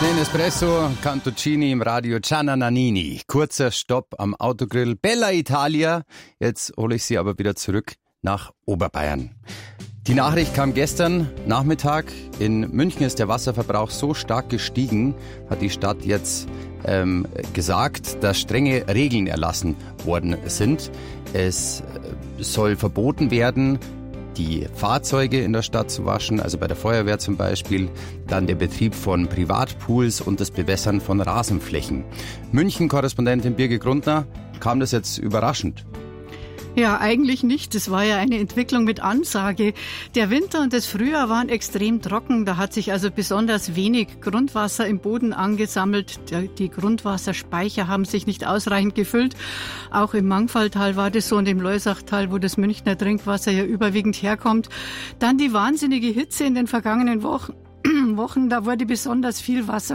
Schnellen Espresso, Cantuccini im Radio Gianna Nannini. Kurzer Stopp am Autogrill Bella Italia. Jetzt hole ich Sie aber wieder zurück nach Oberbayern. Die Nachricht kam gestern Nachmittag. In München ist der Wasserverbrauch so stark gestiegen, hat die Stadt jetzt gesagt, dass strenge Regeln erlassen worden sind. Es soll verboten werden, die Fahrzeuge in der Stadt zu waschen, also bei der Feuerwehr zum Beispiel, dann der Betrieb von Privatpools und das Bewässern von Rasenflächen. München-Korrespondentin Birgit Grundner, kam das jetzt überraschend? Ja, eigentlich nicht. Das war ja eine Entwicklung mit Ansage. Der Winter und das Frühjahr waren extrem trocken. Da hat sich also besonders wenig Grundwasser im Boden angesammelt. Die Grundwasserspeicher haben sich nicht ausreichend gefüllt. Auch im Mangfalltal war das so und im Leusachtal, wo das Münchner Trinkwasser ja überwiegend herkommt. Dann die wahnsinnige Hitze in den vergangenen Wochen. Da wurde besonders viel Wasser...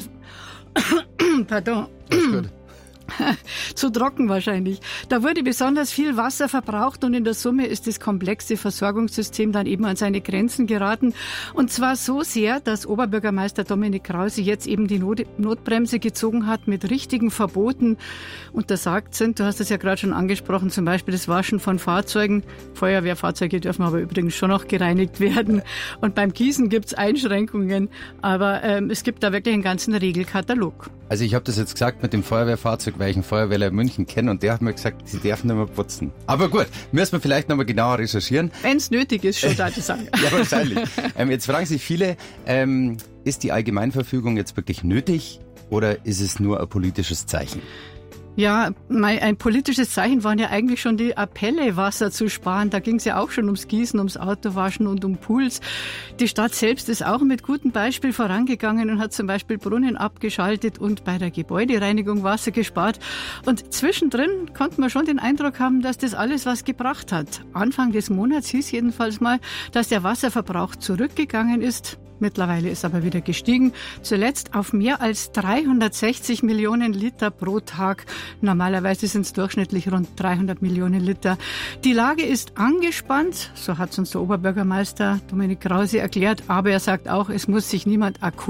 Pardon. Alles gut. Zu trocken wahrscheinlich. Da wurde besonders viel Wasser verbraucht und in der Summe ist das komplexe Versorgungssystem dann eben an seine Grenzen geraten. Und zwar so sehr, dass Oberbürgermeister Dominik Krause jetzt eben die Notbremse gezogen hat mit richtigen Verboten. Untersagt sind, du hast es ja gerade schon angesprochen, zum Beispiel das Waschen von Fahrzeugen. Feuerwehrfahrzeuge dürfen aber übrigens schon noch gereinigt werden. Und beim Gießen gibt's Einschränkungen. Aber es gibt da wirklich einen ganzen Regelkatalog. Also ich habe das jetzt gesagt mit dem Feuerwehrfahrzeug, weil ich einen Feuerwehrler in München kenne und der hat mir gesagt, sie dürfen nicht mehr putzen. Aber gut, müssen wir vielleicht noch mal genauer recherchieren. Wenn es nötig ist, schon da zu sagen. Ja, wahrscheinlich. Jetzt fragen sich viele, ist die Allgemeinverfügung jetzt wirklich nötig oder ist es nur ein politisches Zeichen? Ja, ein politisches Zeichen waren ja eigentlich schon die Appelle, Wasser zu sparen. Da ging es ja auch schon ums Gießen, ums Autowaschen und um Pools. Die Stadt selbst ist auch mit gutem Beispiel vorangegangen und hat zum Beispiel Brunnen abgeschaltet und bei der Gebäudereinigung Wasser gespart. Und zwischendrin konnte man schon den Eindruck haben, dass das alles was gebracht hat. Anfang des Monats hieß jedenfalls mal, dass der Wasserverbrauch zurückgegangen ist. Mittlerweile ist aber wieder gestiegen. Zuletzt auf mehr als 360 Millionen Liter pro Tag. Normalerweise sind es durchschnittlich rund 300 Millionen Liter. Die Lage ist angespannt, so hat es uns der Oberbürgermeister Dominik Krause erklärt. Aber er sagt auch, es muss sich niemand akut